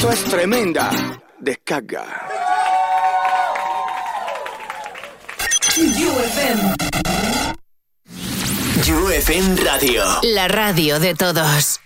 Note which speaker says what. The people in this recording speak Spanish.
Speaker 1: Esto es tremenda descarga.
Speaker 2: UFM Radio.
Speaker 3: La radio de todos.